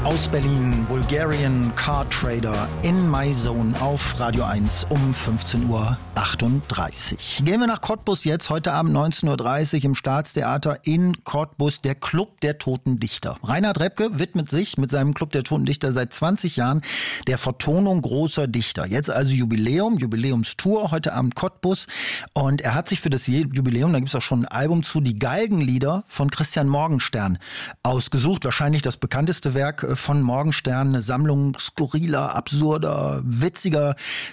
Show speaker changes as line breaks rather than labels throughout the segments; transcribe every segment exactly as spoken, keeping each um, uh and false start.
Aus Berlin, Bulgarian Car Trader in My Zone auf Radio eins um fünfzehn Uhr achtunddreißig. Gehen wir nach Cottbus jetzt, heute Abend neunzehn Uhr dreißig im Staatstheater in Cottbus, der Club der Toten Dichter. Reinhard Repke widmet sich mit seinem Club der Toten Dichter seit zwanzig Jahren der Vertonung großer Dichter. Jetzt also Jubiläum, Jubiläumstour, heute Abend Cottbus. Und er hat sich für das Jubiläum, da gibt es auch schon ein Album zu, die Galgenlieder von Christian Morgenstern ausgesucht. Wahrscheinlich das bekannteste Werk von Morgenstern, eine Sammlung skurriler, absurder, witziger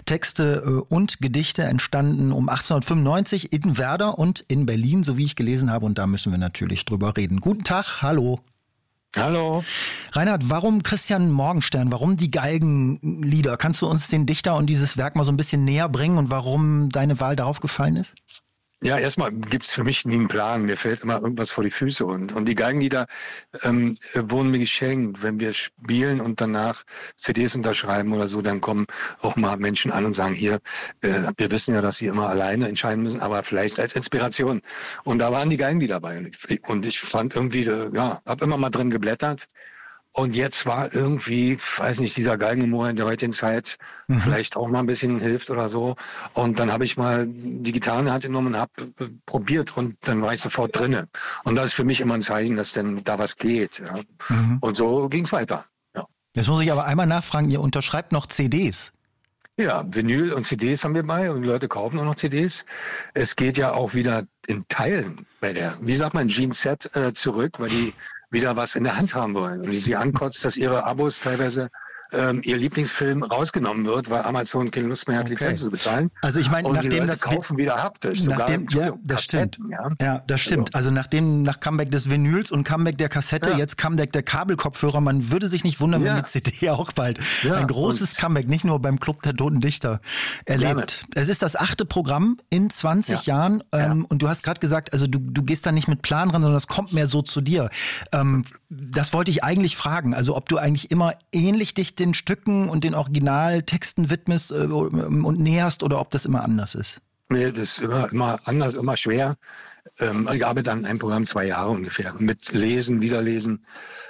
Texte und Gedichte, entstanden um achtzehnhundertfünfundneunzig in Werder und in Berlin, so wie ich gelesen habe. Und da müssen wir natürlich drüber reden. Guten Tag, hallo.
Hallo.
Reinhard, warum Christian Morgenstern? Warum die Galgenlieder? Kannst du uns den Dichter und dieses Werk mal so ein bisschen näher bringen und warum deine Wahl darauf gefallen ist?
Ja, erstmal gibt's für mich nie einen Plan. Mir fällt immer irgendwas vor die Füße. Und, und die Galgenlieder ähm, wurden mir geschenkt. Wenn wir spielen und danach C Ds unterschreiben oder so, dann kommen auch mal Menschen an und sagen, hier, äh, wir wissen ja, dass sie immer alleine entscheiden müssen, aber vielleicht als Inspiration. Und da waren die Galgenlieder dabei. Und ich, und ich fand irgendwie, äh, ja, habe immer mal drin geblättert. Und jetzt war irgendwie, weiß nicht, dieser Galgenhumor in der heutigen Zeit mhm. vielleicht auch mal ein bisschen hilft oder so. Und dann habe ich mal die Gitarre in die Hand genommen und habe äh, probiert und dann war ich sofort drinne. Und das ist für mich immer ein Zeichen, dass denn da was geht. Ja. Mhm. Und so ging es weiter. Ja.
Jetzt muss ich aber einmal nachfragen, ihr unterschreibt noch C Ds?
Ja, Vinyl und C Ds haben wir bei und die Leute kaufen auch noch C Ds. Es geht ja auch wieder in Teilen bei der, wie sagt man, Gene Set äh, zurück, weil die wieder was in der Hand haben wollen. Und wie sie ankotzt, dass ihre Abos teilweise ähm, ihr Lieblingsfilm rausgenommen wird, weil Amazon keine Lust mehr hat, okay. Lizenzen zu bezahlen.
Also ich meine, nachdem
die Leute
das
kaufen wieder haptisch, sogar
nachdem, ja, das stimmt.
Ja.
ja, das stimmt. Also, also nachdem nach Comeback des Vinyls und Comeback der Kassette, ja. jetzt Comeback der Kabelkopfhörer, man würde sich nicht wundern, ja. wenn die C D auch bald ja. ein großes und Comeback, nicht nur beim Club der Toten Dichter erlebt. Gerne. Es ist das achte Programm in zwanzig ja. Jahren ähm, ja. und du hast gerade gesagt, also du, du gehst da nicht mit Plan ran, sondern das kommt mehr so zu dir. Ähm, das wollte ich eigentlich fragen, also ob du eigentlich immer ähnlich dich den Stücken und den Originaltexten widmest äh, und näherst oder ob das immer anders ist?
Nee, das ist immer, immer anders, immer schwer. Ähm, ich arbeite an einem Programm zwei Jahre ungefähr. Mit Lesen, Wiederlesen.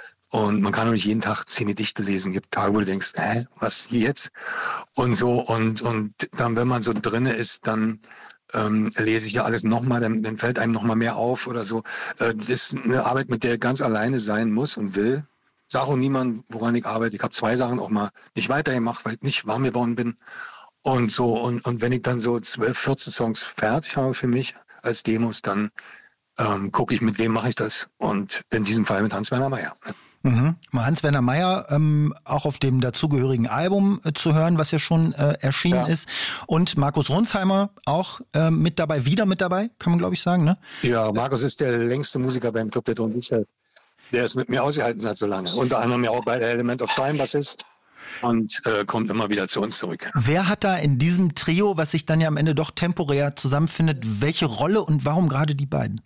Und man kann auch nicht jeden Tag zehn Gedichte lesen. Es gibt Tage, wo du denkst, hä, was jetzt? Und so. Und, und dann, wenn man so drinne ist, dann ähm, lese ich ja alles nochmal, dann, dann fällt einem nochmal mehr auf oder so. Äh, das ist eine Arbeit, mit der ich ganz alleine sein muss und will. Sag auch niemand, woran ich arbeite. Ich habe zwei Sachen auch mal nicht weitergemacht, weil ich nicht warm geworden bin. Und so, und, und wenn ich dann so zwölf, vierzehn Songs fertig habe für mich als Demos, dann ähm, gucke ich, mit wem mache ich das. Und in diesem Fall mit Hans-Werner Meier.
Mhm. Hans-Werner Meier ähm, auch auf dem dazugehörigen Album äh, zu hören, was ja schon äh, erschienen ja. ist. Und Markus Ronsheimer auch äh, mit dabei, wieder mit dabei, kann man glaube ich sagen, ne?
Ja, Markus ist der längste Musiker beim Club der Toten Dichter, der es mit mir ausgehalten hat so lange. Unter anderem ja auch bei Element of Time Bassist und äh, kommt immer wieder zu uns zurück.
Wer hat da in diesem Trio, was sich dann ja am Ende doch temporär zusammenfindet, welche Rolle und warum gerade die beiden?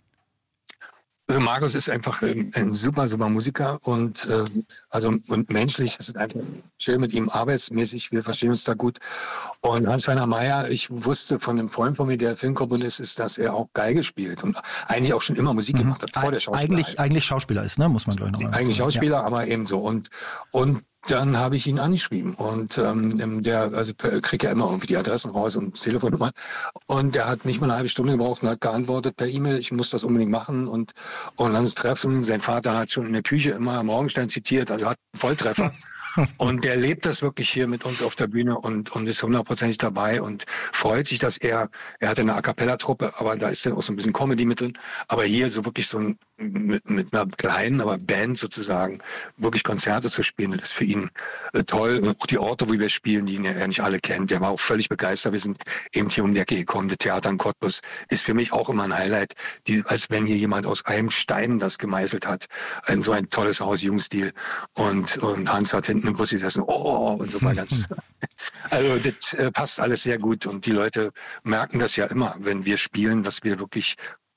Also Markus ist einfach ein, ein super, super Musiker und äh, also und menschlich ist es einfach schön mit ihm arbeitsmäßig, wir verstehen uns da gut. Und Hans-Werner Meier, ich wusste von einem Freund von mir, der Filmkomponist ist, dass er auch Geige spielt und eigentlich auch schon immer Musik mhm. gemacht hat, vor der Schauspieler.
Eigentlich, eigentlich Schauspieler ist, ne? Muss man glaube ich noch mal
Eigentlich Schauspieler, ja. aber eben so. Und, und dann habe ich ihn angeschrieben und ähm, der also kriegt ja immer irgendwie die Adressen raus und Telefonnummern und der hat nicht mal eine halbe Stunde gebraucht und hat geantwortet per E-Mail, ich muss das unbedingt machen und und lass uns treffen. Sein Vater hat schon in der Küche immer Morgenstern zitiert, also hat einen Volltreffer. Und der lebt das wirklich hier mit uns auf der Bühne und, und ist hundertprozentig dabei und freut sich, dass er, er hat eine A-Cappella-Truppe, aber da ist dann auch so ein bisschen Comedy mit drin. Aber hier so wirklich so ein, mit, mit einer kleinen, aber Band sozusagen, wirklich Konzerte zu spielen, das ist für ihn äh, toll. Und auch die Orte, wo wir spielen, die ihn ja nicht alle kennt. Der war auch völlig begeistert. Wir sind eben hier um die Ecke gekommen. Das Theater in Cottbus ist für mich auch immer ein Highlight, die, als wenn hier jemand aus einem Stein das gemeißelt hat. Ein, so ein tolles Haus, Jugendstil. Und, und Hans hat hinten eine Brust gesessen, oh, und so mal ganz. Also das äh, passt alles sehr gut und die Leute merken das ja immer, wenn wir spielen, dass wir wirklich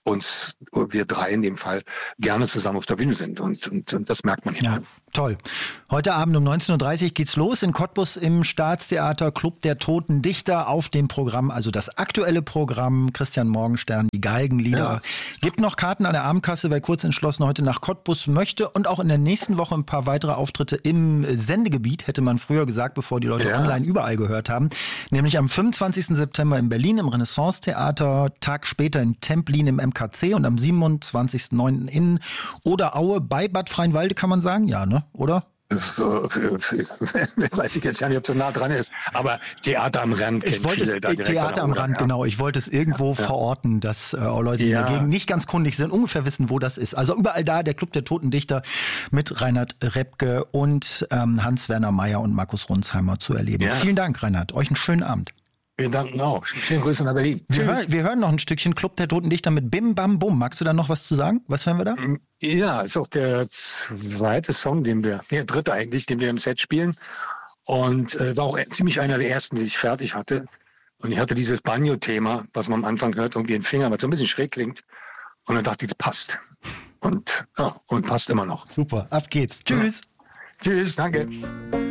uns, wir drei in dem Fall, gerne zusammen auf der Bühne sind. Und, und, und das merkt man hier.
Ja, toll. Heute Abend um neunzehn Uhr dreißig geht's los in Cottbus im Staatstheater Club der Toten Dichter auf dem Programm, also das aktuelle Programm, Christian Morgenstern, die Galgenlieder. Ja. Gibt noch Karten an der Abendkasse, wer kurz entschlossen heute nach Cottbus möchte und auch in der nächsten Woche ein paar weitere Auftritte im Sendegebiet, hätte man früher gesagt, bevor die Leute ja. online überall gehört haben. Nämlich am fünfundzwanzigsten September in Berlin im Renaissance-Theater, Tag später in Templin im M K C und am siebenundzwanzigsten neunten in Oderaue bei Bad Freienwalde, kann man sagen? Ja, ne? Oder?
Weiß ich jetzt ja nicht, ob so nah dran ist, aber Theater am Rand kennt
ich wollte
viele
es,
da direkt.
Theater am Rand, ja. genau. Ich wollte es irgendwo ja. verorten, dass äh, Leute, die ja. in der Gegend nicht ganz kundig sind, ungefähr wissen, wo das ist. Also überall da, der Club der Toten Dichter mit Reinhard Repke und ähm, Hans-Werner Meyer und Markus Runsheimer zu erleben. Ja. Vielen Dank, Reinhard. Euch einen schönen Abend.
Wir danken auch. Schöne Grüße nach Berlin.
Wir, hör, wir hören noch ein Stückchen Club der Toten Dichter mit Bim Bam Bum. Magst du da noch was zu sagen? Was hören wir da?
Ja, ist auch der zweite Song, den wir, der dritte eigentlich, den wir im Set spielen. Und äh, war auch ziemlich einer der ersten, die ich fertig hatte. Und ich hatte dieses Banjo-Thema, was man am Anfang hört, irgendwie im Finger, was so ein bisschen schräg klingt. Und dann dachte ich, das passt. Und, ja, und passt immer noch.
Super, ab geht's. Tschüss.
Ja. Tschüss, danke.